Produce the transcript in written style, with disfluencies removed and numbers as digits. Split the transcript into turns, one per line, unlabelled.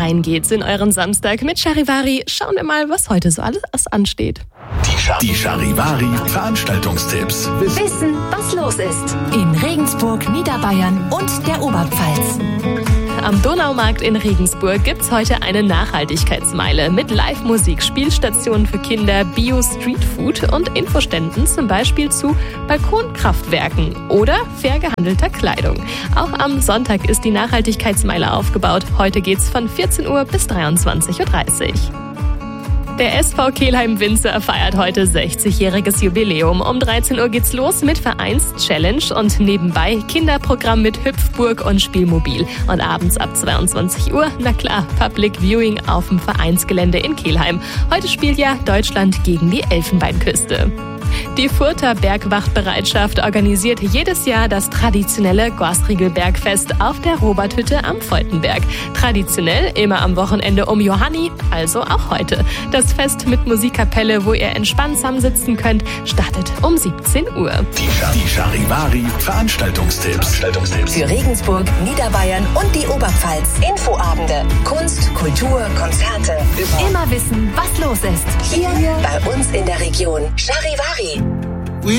Rein geht's in euren Samstag mit Charivari. Schauen wir mal, was heute so alles ansteht.
Die Charivari-Veranstaltungstipps.
Wissen, was los ist. In Regensburg, Niederbayern und der Oberpfalz.
Am Donaumarkt in Regensburg gibt's heute eine Nachhaltigkeitsmeile mit Live-Musik, Spielstationen für Kinder, Bio-Streetfood und Infoständen zum Beispiel zu Balkonkraftwerken oder fair gehandelter Kleidung. Auch am Sonntag ist die Nachhaltigkeitsmeile aufgebaut. Heute geht's von 14 Uhr bis 23.30 Uhr. Der SV Kelheim-Winzer feiert heute 60-jähriges Jubiläum. Um 13 Uhr geht's los mit Vereins-Challenge und nebenbei Kinderprogramm mit Hüpfburg und Spielmobil. Und abends ab 22 Uhr, na klar, Public Viewing auf dem Vereinsgelände in Kelheim. Heute spielt ja Deutschland gegen die Elfenbeinküste. Die Further Bergwachtbereitschaft organisiert jedes Jahr das traditionelle Gorsriegelbergfest auf der Roberthütte am Voltenberg. Traditionell immer am Wochenende um Johanni, also auch heute. Das Fest mit Musikkapelle, wo ihr entspannt zusammensitzen könnt, startet um 17 Uhr.
Die Charivari-Veranstaltungstipps.
Für Regensburg, Niederbayern und die Oberpfalz. Infoabende, Kunst, Kultur, Konzerte. Immer wissen, was los ist. Hier bei uns in der Region. Charivari.